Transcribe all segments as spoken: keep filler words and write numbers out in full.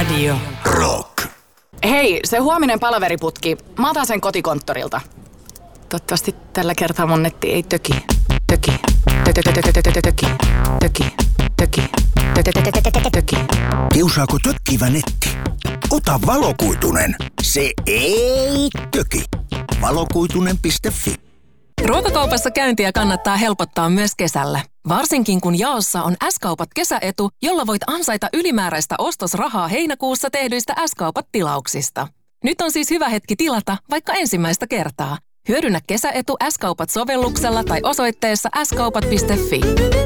Radio Rock. Hei, se huominen palaveriputki. Mä otan sen kotikonttorilta. Toivottavasti tällä kertaa mun netti ei töki. Töki. Töki. Töki. Töki. Töki. Töki. Kiusaako tökkivä netti? Ota valokuitunen. Se ei töki. valokuitunen piste fi. Ruokakaupassa käyntiä kannattaa helpottaa myös kesällä. Varsinkin kun jaossa on S-kaupat kesäetu, jolla voit ansaita ylimääräistä ostosrahaa heinäkuussa tehdyistä S-kaupat-tilauksista. Nyt on siis hyvä hetki tilata vaikka ensimmäistä kertaa. Hyödynnä kesäetu S-kaupat-sovelluksella tai osoitteessa s kaupat piste fi.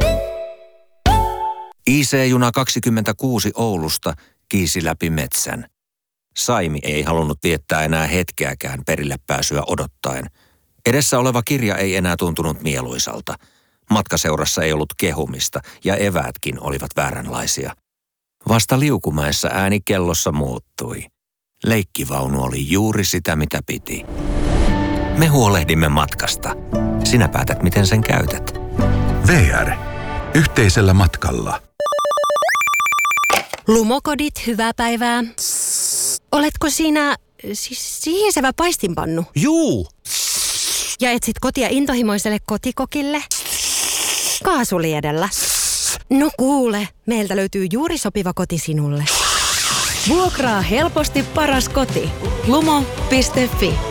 I C-juna kaksikymmentäkuusi Oulusta kiisi läpi metsän. Saimi ei halunnut viettää enää hetkeäkään perille pääsyä odottaen. Edessä oleva kirja ei enää tuntunut mieluisalta. Matkaseurassa ei ollut kehumista ja eväätkin olivat vääränlaisia. Vasta Liukumäessä ääni kellossa muuttui. Leikkivaunu oli juuri sitä, mitä piti. Me huolehdimme matkasta. Sinä päätät, miten sen käytät. V R. Yhteisellä matkalla. Lumokodit, hyvää päivää. Oletko sinä siis sihisevä paistinpannu? Juu. Ja etsit kotia intohimoiselle kotikokille? Kaasuliedellä. No kuule, meiltä löytyy juuri sopiva koti sinulle. Vuokraa helposti paras koti. lumo piste fi